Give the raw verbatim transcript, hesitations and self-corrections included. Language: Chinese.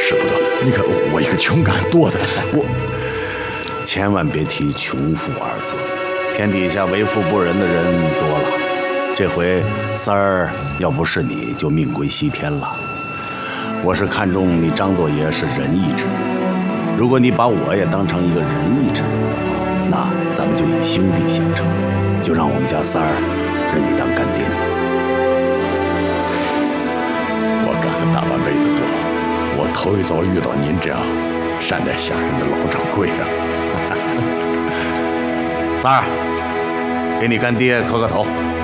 使不得。你看我一个穷干多的，我千万别提穷富二字，天底下为富不仁的人多了。这回三儿要不是你，就命归西天了。我是看中你张多爷是仁义之人，如果你把我也当成一个仁义之人的话，那咱们就以兄弟相称，就让我们家三儿认你当干爹。 我干了大半辈子多，我头一遭遇到您这样善待下人的老掌柜啊！ 三儿，给你干爹磕个头。